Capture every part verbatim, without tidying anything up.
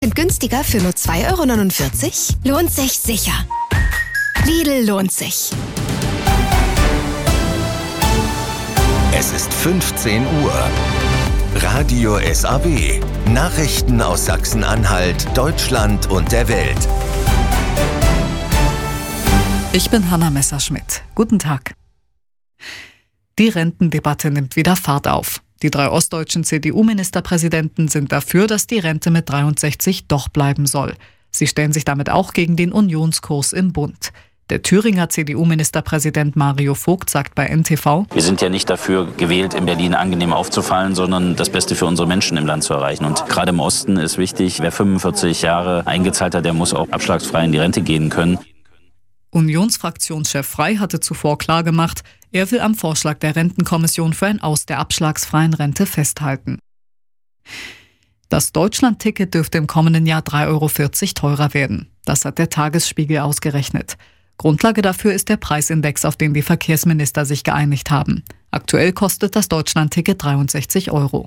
und günstiger für nur zwei Euro neunundvierzig? Lohnt sich sicher. Lidl lohnt sich. Es ist fünfzehn Uhr. Radio S A W. Nachrichten aus Sachsen-Anhalt, Deutschland und der Welt. Ich bin Hanna Messerschmidt. Guten Tag. Die Rentendebatte nimmt wieder Fahrt auf. Die drei ostdeutschen C D U-Ministerpräsidenten sind dafür, dass die Rente mit dreiundsechzig doch bleiben soll. Sie stellen sich damit auch gegen den Unionskurs im Bund. Der Thüringer C D U-Ministerpräsident Mario Vogt sagt bei N T V: Wir sind ja nicht dafür gewählt, in Berlin angenehm aufzufallen, sondern das Beste für unsere Menschen im Land zu erreichen. Und gerade im Osten ist wichtig, wer fünfundvierzig Jahre eingezahlt hat, der muss auch abschlagsfrei in die Rente gehen können. Unionsfraktionschef Frey hatte zuvor klargemacht, er will am Vorschlag der Rentenkommission für ein Aus der abschlagsfreien Rente festhalten. Das Deutschland-Ticket dürfte im kommenden Jahr drei Euro vierzig teurer werden. Das hat der Tagesspiegel ausgerechnet. Grundlage dafür ist der Preisindex, auf den die Verkehrsminister sich geeinigt haben. Aktuell kostet das Deutschland-Ticket dreiundsechzig Euro.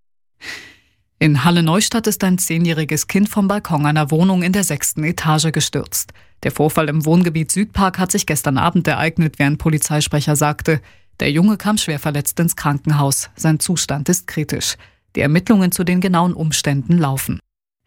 In Halle-Neustadt ist ein zehnjähriges Kind vom Balkon einer Wohnung in der sechsten Etage gestürzt. Der Vorfall im Wohngebiet Südpark hat sich gestern Abend ereignet, wie ein Polizeisprecher sagte. Der Junge kam schwer verletzt ins Krankenhaus. Sein Zustand ist kritisch. Die Ermittlungen zu den genauen Umständen laufen.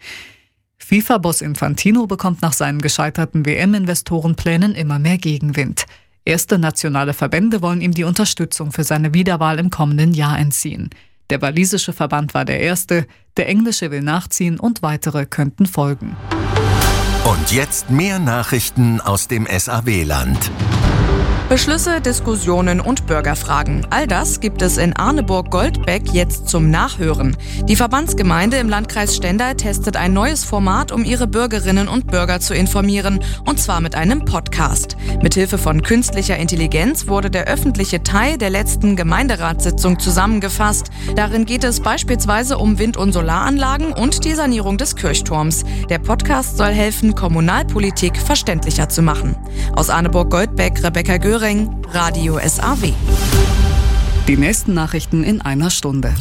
FIFA-Boss Infantino bekommt nach seinen gescheiterten W M-Investorenplänen immer mehr Gegenwind. Erste nationale Verbände wollen ihm die Unterstützung für seine Wiederwahl im kommenden Jahr entziehen. Der walisische Verband war der erste, der englische will nachziehen und weitere könnten folgen. Und jetzt mehr Nachrichten aus dem S A W-Land. Beschlüsse, Diskussionen und Bürgerfragen. All das gibt es in Arneburg-Goldbeck jetzt zum Nachhören. Die Verbandsgemeinde im Landkreis Stendal testet ein neues Format, um ihre Bürgerinnen und Bürger zu informieren, und zwar mit einem Podcast. Mithilfe von künstlicher Intelligenz wurde der öffentliche Teil der letzten Gemeinderatssitzung zusammengefasst. Darin geht es beispielsweise um Wind- und Solaranlagen und die Sanierung des Kirchturms. Der Podcast soll helfen, Kommunalpolitik verständlicher zu machen. Aus Arneburg-Goldbeck, Rebecca Göring, Radio S A W. Die nächsten Nachrichten in einer Stunde.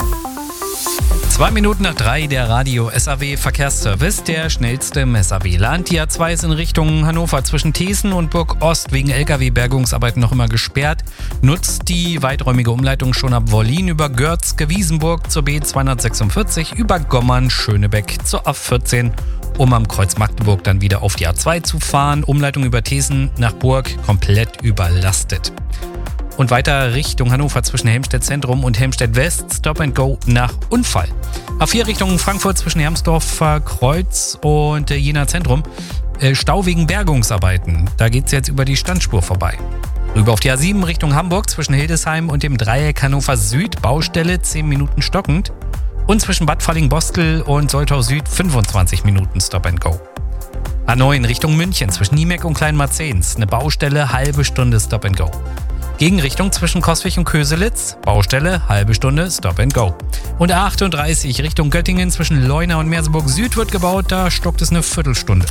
Zwei Minuten nach drei, der Radio S A W Verkehrsservice, der schnellste im S A W-Land. Die A zwei ist in Richtung Hannover zwischen Thesen und Burg Ost wegen L K W-Bergungsarbeiten noch immer gesperrt. Nutzt die weiträumige Umleitung schon ab Wollin über Görzke, Wiesenburg zur B zweihundertsechsundvierzig, über Gommern, Schönebeck zur A vierzehn, um am Kreuz Magdeburg dann wieder auf die A zwei zu fahren. Umleitung über Thesen nach Burg komplett überlastet. Und weiter Richtung Hannover zwischen Helmstedt Zentrum und Helmstedt West, Stop and Go nach Unfall. A vier Richtung Frankfurt zwischen Hermsdorfer Kreuz und äh, Jena Zentrum, äh, Stau wegen Bergungsarbeiten. Da geht's jetzt über die Standspur vorbei. Rüber auf die A sieben Richtung Hamburg zwischen Hildesheim und dem Dreieck Hannover Süd, Baustelle zehn Minuten stockend. Und zwischen Bad Falling-Bostel und Soltau Süd fünfundzwanzig Minuten Stop and Go. A neun Richtung München zwischen Niemeck und Kleinmarzens, eine Baustelle, halbe Stunde Stop and Go. Gegenrichtung zwischen Coswig und Köselitz, Baustelle, halbe Stunde Stop and Go. Und A achtunddreißig Richtung Göttingen zwischen Leuna und Merseburg Süd wird gebaut, da stockt es eine Viertelstunde.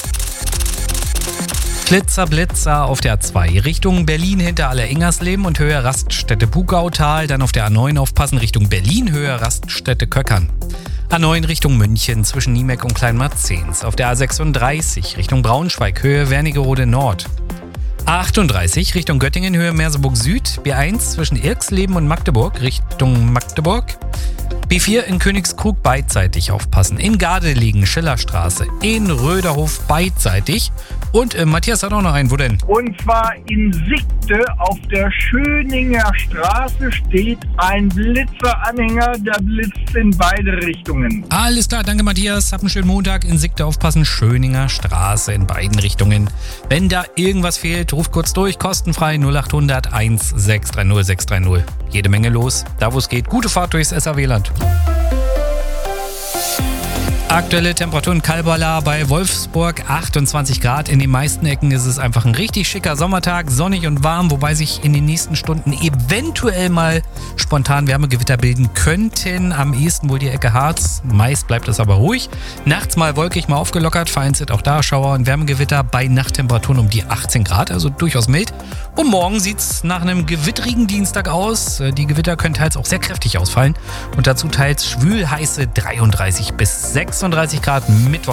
Flitzer, Blitzer auf der A zwei Richtung Berlin hinter Aller-Ingersleben und Höhe Raststätte Bugautal, dann auf der A neun aufpassen Richtung Berlin, Höhe Raststätte Köckern. A neun Richtung München zwischen Niemeck und Kleinmarzens, auf der A sechsunddreißig Richtung Braunschweig, Höhe Wernigerode Nord. A achtunddreißig Richtung Göttingen, Höhe Merseburg Süd, B eins zwischen Irksleben und Magdeburg Richtung Magdeburg. B vier in Königskrug beidseitig aufpassen. In Gardelegen, Schillerstraße. In Röderhof beidseitig. Und äh, Matthias hat auch noch einen. Wo denn? Und zwar in Sickte auf der Schöninger Straße steht ein Blitzeranhänger, der blitzt in beide Richtungen. Alles klar, danke Matthias. Hab einen schönen Montag. In Sickte aufpassen. Schöninger Straße in beiden Richtungen. Wenn da irgendwas fehlt, ruft kurz durch. Kostenfrei null achthundert eins sechs drei null sechs drei null. Jede Menge los. Da wo es geht. Gute Fahrt durchs S A W-Land. Aktuelle Temperatur in Kalbala bei Wolfsburg achtundzwanzig Grad. In den meisten Ecken ist es einfach ein richtig schicker Sommertag, sonnig und warm, wobei sich in den nächsten Stunden eventuell mal spontan Wärmegewitter bilden könnten. Am ehesten wohl die Ecke Harz, meist bleibt es aber ruhig. Nachts mal wolkig, mal aufgelockert, vereinzelt auch da Schauer und Wärmegewitter bei Nachttemperaturen um die achtzehn Grad, also durchaus mild. Und morgen sieht es nach einem gewittrigen Dienstag aus. Die Gewitter können teils auch sehr kräftig ausfallen und dazu teils schwül heiße dreiunddreißig bis sechsunddreißig Grad Mittwoch.